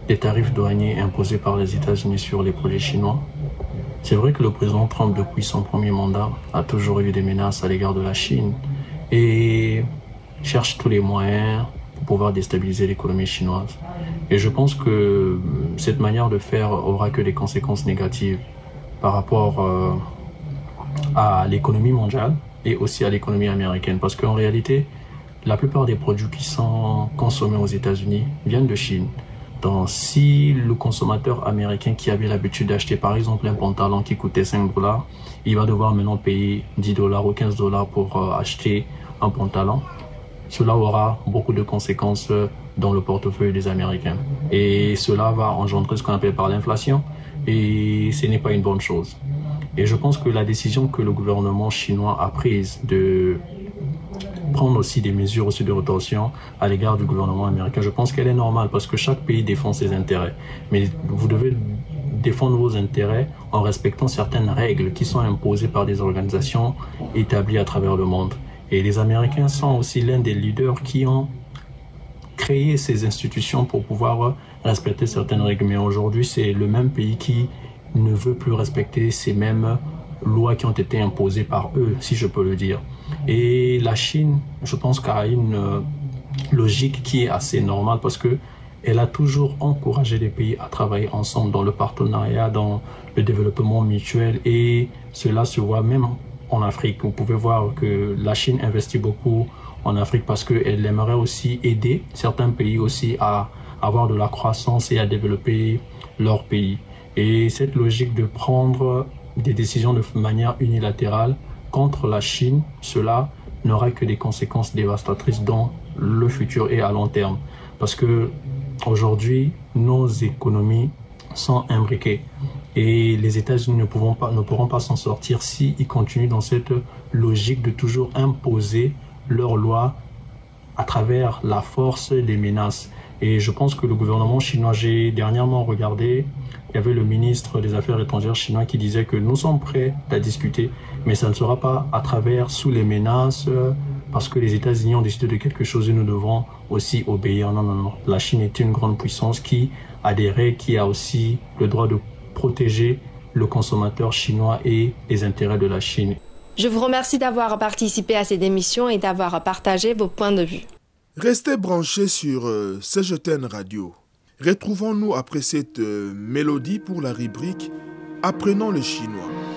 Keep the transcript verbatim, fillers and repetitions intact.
des tarifs douaniers imposés par les États-Unis sur les produits chinois. C'est vrai que le président Trump, depuis son premier mandat, a toujours eu des menaces à l'égard de la Chine et cherche tous les moyens pour pouvoir déstabiliser l'économie chinoise. Et je pense que cette manière de faire aura que des conséquences négatives par rapport euh, à l'économie mondiale et aussi à l'économie américaine. Parce qu'en réalité, la plupart des produits qui sont consommés aux États-Unis viennent de Chine. Donc, si le consommateur américain qui avait l'habitude d'acheter par exemple un pantalon qui coûtait cinq dollars, il va devoir maintenant payer dix dollars ou quinze dollars pour euh, acheter un pantalon, cela aura beaucoup de conséquences dans le portefeuille des Américains. Et cela va engendrer ce qu'on appelle par l'inflation. Et ce n'est pas une bonne chose. Et je pense que la décision que le gouvernement chinois a prise de prendre aussi des mesures aussi de rétorsion à l'égard du gouvernement américain, je pense qu'elle est normale parce que chaque pays défend ses intérêts. Mais vous devez défendre vos intérêts en respectant certaines règles qui sont imposées par des organisations établies à travers le monde. Et les Américains sont aussi l'un des leaders qui ont créé ces institutions pour pouvoir respecter certaines règles. Mais aujourd'hui, c'est le même pays qui ne veut plus respecter ces mêmes lois qui ont été imposées par eux, si je peux le dire. Et la Chine, je pense qu'elle a une logique qui est assez normale parce que elle a toujours encouragé les pays à travailler ensemble dans le partenariat, dans le développement mutuel, et cela se voit même en Afrique. Vous pouvez voir que la Chine investit beaucoup en Afrique parce qu'elle aimerait aussi aider certains pays aussi à avoir de la croissance et à développer leur pays. Et cette logique de prendre des décisions de manière unilatérale contre la Chine, cela n'aura que des conséquences dévastatrices dans le futur et à long terme. Parce que aujourd'hui, nos économies sont imbriquées et les États-Unis ne pourront pas, ne pourront pas s'en sortir s'ils continuent dans cette logique de toujours imposer leurs lois à travers la force des menaces. Et je pense que le gouvernement chinois, j'ai dernièrement regardé, il y avait le ministre des Affaires étrangères chinois qui disait que nous sommes prêts à discuter, mais ça ne sera pas à travers, sous les menaces, parce que les États-Unis ont décidé de quelque chose et nous devons aussi obéir. Non, non, non. La Chine est une grande puissance qui a des règles, qui a aussi le droit de protéger le consommateur chinois et les intérêts de la Chine. Je vous remercie d'avoir participé à cette émission et d'avoir partagé vos points de vue. Restez branchés sur euh, C G T N Radio. Retrouvons-nous après cette euh, mélodie pour la rubrique Apprenons le chinois.